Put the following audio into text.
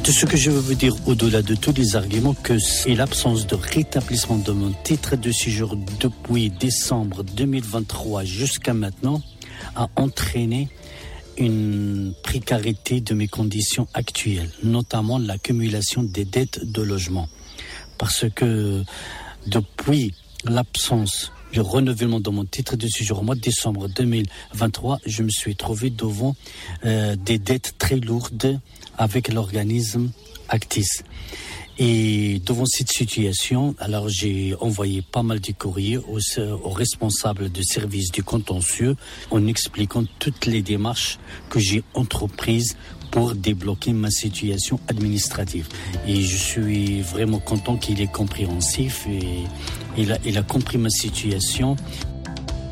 Tout ce que je veux vous dire au-delà de tous les arguments, que c'est l'absence de rétablissement de mon titre de séjour depuis décembre 2023 jusqu'à maintenant a entraîné une précarité de mes conditions actuelles, notamment l'accumulation des dettes de logement. Parce que depuis l'absence du renouvellement de mon titre de séjour au mois de décembre 2023, je me suis trouvé devant des dettes très lourdes avec l'organisme Actis. Et devant cette situation, alors j'ai envoyé pas mal de courriers aux responsables de service du contentieux en expliquant toutes les démarches que j'ai entreprises pour débloquer ma situation administrative. Et je suis vraiment content qu'il est compréhensif et il a compris ma situation.